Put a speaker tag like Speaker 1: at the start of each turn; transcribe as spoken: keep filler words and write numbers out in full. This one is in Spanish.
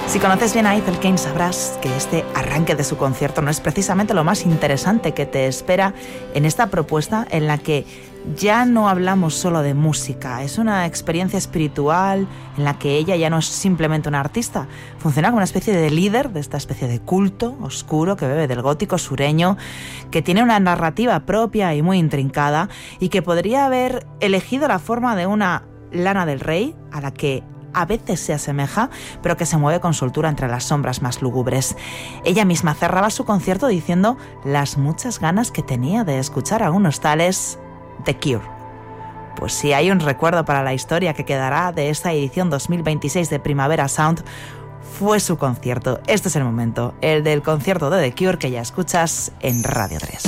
Speaker 1: Si conoces bien a Ethel Cain, sabrás que este arranque de su concierto no es precisamente lo más interesante que te espera en esta propuesta en la que ya no hablamos solo de música. Es una experiencia espiritual en la que ella ya no es simplemente una artista. Funciona como una especie de líder de esta especie de culto oscuro que bebe del gótico sureño, que tiene una narrativa propia y muy intrincada y que podría haber elegido la forma de una Lana del Rey, a la que a veces se asemeja, pero que se mueve con soltura entre las sombras más lúgubres. Ella misma cerraba su concierto diciendo las muchas ganas que tenía de escuchar a unos tales The Cure. Pues si hay un recuerdo para la historia que quedará de esta edición dos mil veintiséis de Primavera Sound, fue su concierto. Este es el momento, el del concierto de The Cure que ya escuchas en Radio tres.